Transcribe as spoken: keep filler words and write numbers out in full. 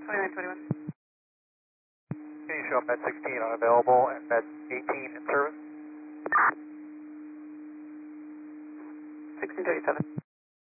twenty-nine twenty-one. Can you show Med sixteen unavailable and Med eighteen in service? sixteen thirty-seven.